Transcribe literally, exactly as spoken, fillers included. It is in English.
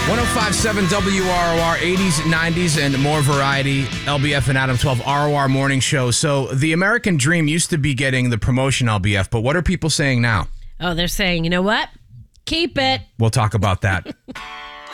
oh five point seven W R O R, eighties, nineties, and more variety. L B F and Adam twelve, R O R Morning Show. So the American Dream used to be getting the promotion, L B F, but what are people saying now? Oh, they're saying, you know what? Keep it. We'll talk about that.